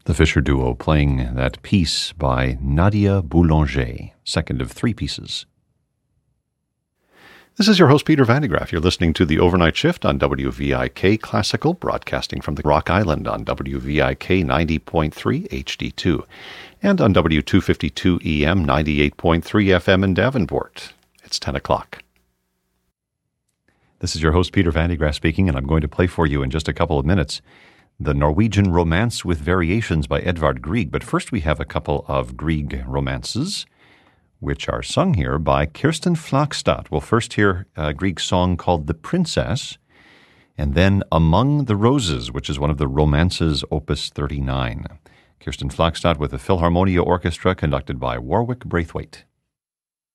The Fisher Duo playing that piece by Nadia Boulanger, second of three pieces. This is your host, Peter Van de Graaff. You're listening to The Overnight Shift on WVIK Classical, broadcasting from the Rock Island on WVIK 90.3 HD2 and on W252 EM 98.3 FM in Davenport. It's 10 o'clock. This is your host, Peter Van de Graaff speaking, and I'm going to play for you in just a couple of minutes the Norwegian Romance with Variations by Edvard Grieg. But first we have a couple of Grieg romances, which are sung here by Kirsten Flagstad. We'll first hear Grieg's song called The Princess, and then Among the Roses, which is one of the romances, Opus 39. Kirsten Flagstad with the Philharmonia Orchestra, conducted by Warwick Braithwaite.